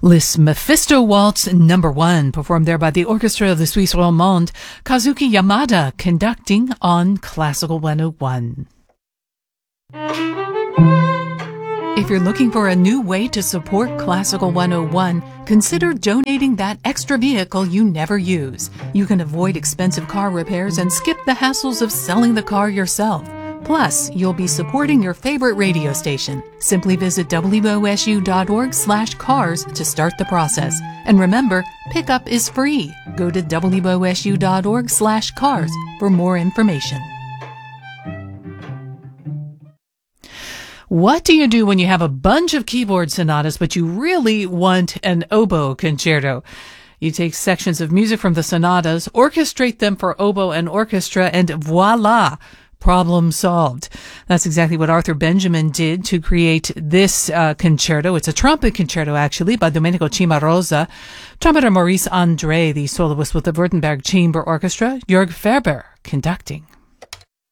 Liszt's Mephisto Waltz No. 1, performed there by the Orchestra of the Suisse Romande, Kazuki Yamada conducting on Classical 101. If you're looking for a new way to support Classical 101, consider donating that extra vehicle you never use. You can avoid expensive car repairs and skip the hassles of selling the car yourself. Plus, you'll be supporting your favorite radio station. Simply visit wosu.org/cars to start the process. And remember, pickup is free. Go to wosu.org/cars for more information. What do you do when you have a bunch of keyboard sonatas, but you really want an oboe concerto? You take sections of music from the sonatas, orchestrate them for oboe and orchestra, and voila! Problem solved. That's exactly what Arthur Benjamin did to create this concerto. It's a trumpet concerto, actually, by Domenico Cimarosa. Trumpeter Maurice André, the soloist with the Württemberg Chamber Orchestra. Jörg Ferber conducting.